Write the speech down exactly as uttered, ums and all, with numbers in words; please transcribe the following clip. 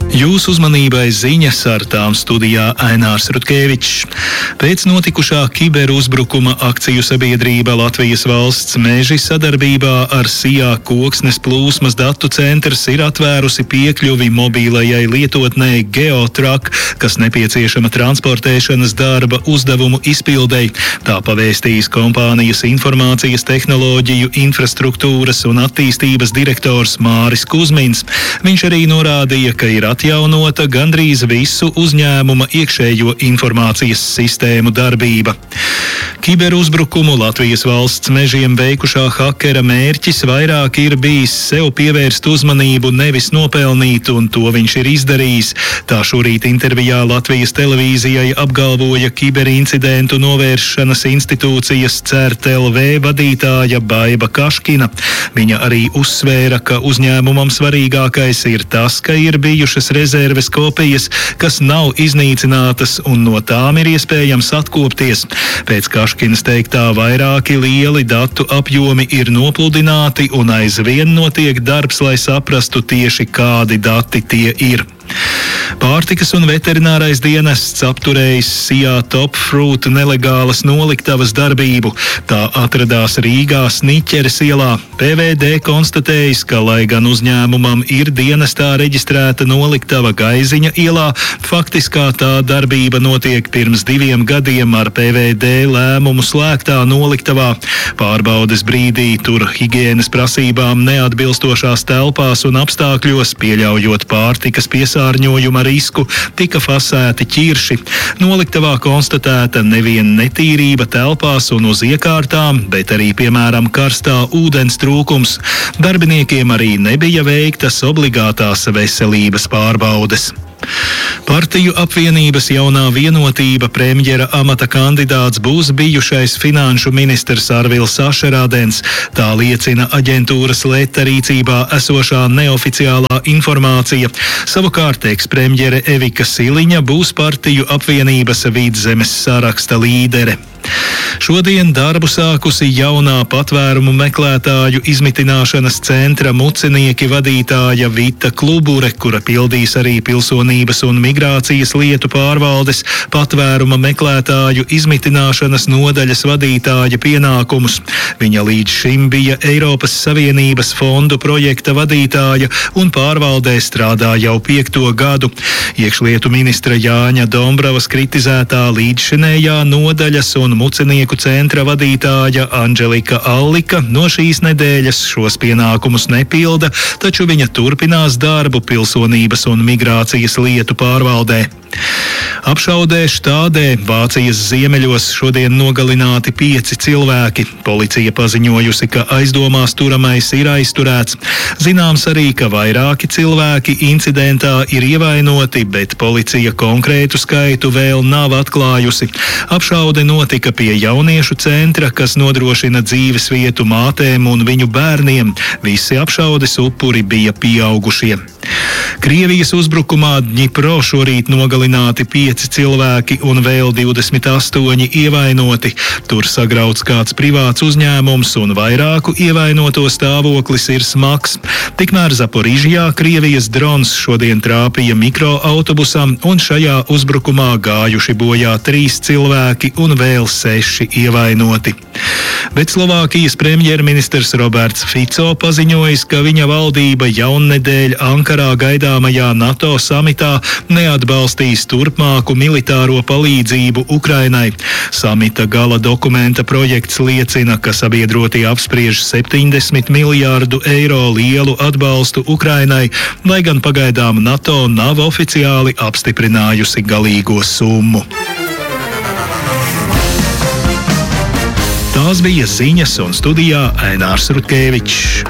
Jūsu uzmanībai ziņas, ar tām studijā Ainārs Rutkevičs. Pēc notikušā kiberuzbrukuma akciju sabiedrība Latvijas valsts meži sadarbībā ar Sijā koksnes plūsmas datu centrs ir atvērusi piekļuvi mobīlajai lietotnei GeoTrack, kas nepieciešama transportēšanas darba uzdevumu izpildei. Tā pavēstījis kompānijas informācijas tehnoloģiju, infrastruktūras un attīstības direktors Māris Kuzmins. Viņš arī norādīja, ka ir atjaunota gandrīz visu uzņēmuma iekšējo informācijas sistēmu darbība. Kiberuzbrukumu Latvijas valsts mežiem veikušā hakera mērķis vairāk ir bijis sev pievērst uzmanību, nevis nopelnīt, un to viņš ir izdarījis. Tā šorīt intervijā Latvijas televīzijai apgalvoja kiberincidentu novēršanas institūcijas CERT L V vadītāja Baiba Kaškina. Viņa arī uzsvēra, ka uzņēmumam svarīgākais ir tas, ka ir bijušas rezerves kopijas, kas nav iznīcinātas, un no tām ir iespējams atkopties. Pēc Kaškinas teiktā vairāki lieli datu apjomi ir nopludināti, un aizvien notiek darbs, lai saprastu tieši kādi dati tie ir. Pārtikas un veterinārais dienests apturējis Sijā Top Fruit nelegālas noliktavas darbību. Tā atradās Rīgā Sniķeres ielā. P V D konstatējis, ka, lai gan uzņēmumam ir dienestā reģistrēta noliktava Gaiziņa ielā, faktiskā tā darbība notiek pirms diviem gadiem ar P V D lēmumu slēgtā noliktavā. Pārbaudes brīdī tur higienas prasībām neatbilstošās telpās un apstākļos, pieļaujot pārtikas piesārņojuma risku, tika fasēti ķirši. Noliktavā konstatēta nevien netīrība telpās un uz iekārtām, bet arī, piemēram, karstā ūdens trūkums. Darbiniekiem arī nebija veiktas obligātās veselības pārbaudes. Partiju apvienības jaunā vienotība premjera amata kandidāts būs bijušais finanšu ministrs Arvils Ašerādens. Tā liecina aģentūras Leta rīcībā esošā neoficiālā informācija. Savukārt ekspremjere Evika Siliņa būs partiju apvienības Vidzemes saraksta līdere. Šodien darbu sākusi jaunā patvērumu meklētāju izmitināšanas centra mucinieki vadītāja Vita Klubure, kura pildīs arī pilsonības un migrācijas lietu pārvaldes patvēruma meklētāju izmitināšanas nodaļas vadītāja pienākumus. Viņa līdz šim bija Eiropas Savienības fondu projekta vadītāja un pārvaldē strādā jau piekto gadu. Iekšlietu ministra Jāņa Dombravas kritizētā līdzšinējā nodaļas un mucinieku centra vadītāja Anželika Allika no šīs nedēļas šos pienākumus nepilda, taču viņa turpinās darbu pilsonības un migrācijas lietu pārvaldē. Apšaudē Štādē, Vācijas ziemeļos, šodien nogalināti pieci cilvēki. Policija paziņojusi, ka aizdomās turamais ir aizturēts. Zināms arī, ka vairāki cilvēki incidentā ir ievainoti, bet policija konkrētu skaitu vēl nav atklājusi. Apšaude notika pie jauniešu centra, kas nodrošina dzīves vietu mātēm un viņu bērniem. Visi apšaudes upuri bija pieaugušie. Krievijas uzbrukumā Dņipro šorīt nogalināti pieci cilvēki un vēl divdesmit astoņi ievainoti. Tur sagrauts kāds privāts uzņēmums un vairāku ievainoto stāvoklis ir smags. Tikmēr Zaporižjā Krievijas drons šodien trāpīja mikroautobusam, un šajā uzbrukumā gājuši bojā trīs cilvēki un vēl seši ievainoti. Bet Slovākijas premjerministrs Roberts Fico paziņojis, ka viņa valdība jaunnedēļ Ankarā gaidāmajā NATO samitā neatbalstīs turpmāku militāro palīdzību Ukrainai. Samita gala dokumenta projekts liecina, ka sabiedrotie apspriež septiņdesmit miljārdu eiro lielu atbalstu Ukrainai, lai gan pagaidām NATO nav oficiāli apstiprinājusi galīgo summu. Tās bija ziņas, un studijā Ainārs Rutkevičs.